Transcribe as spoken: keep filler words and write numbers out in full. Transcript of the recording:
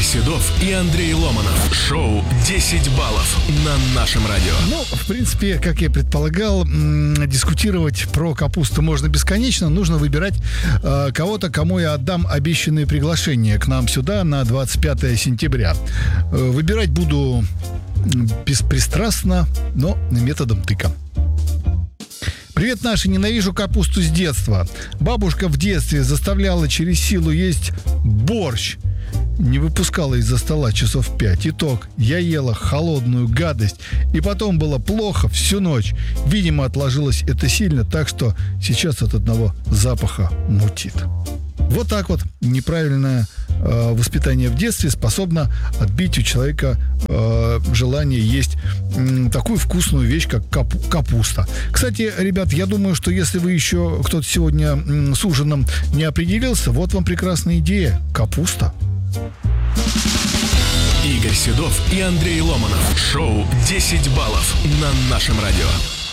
Седов и Андрей Ломанов. Шоу десять баллов на нашем радио. Ну, в принципе, как я предполагал, м- дискутировать про капусту можно бесконечно. Нужно выбирать э, кого-то, кому я отдам обещанные приглашения к нам сюда на двадцать пятое сентября. Э, выбирать буду беспристрастно, но методом тыка. Привет, наши, ненавижу капусту с детства. Бабушка в детстве заставляла через силу есть борщ. Не выпускала из-за стола часов пять. Итог. Я ела холодную гадость. И потом было плохо всю ночь. Видимо, отложилось это сильно, так что сейчас от одного запаха мутит. Вот так вот неправильное э, воспитание в детстве способно отбить у человека э, желание есть э, такую вкусную вещь, как капу- капуста. Кстати, ребят, я думаю, что если вы еще кто-то сегодня э, с ужином не определился, вот вам прекрасная идея. Капуста. Игорь Седов и Андрей Ломанов. Шоу десять баллов на нашем радио.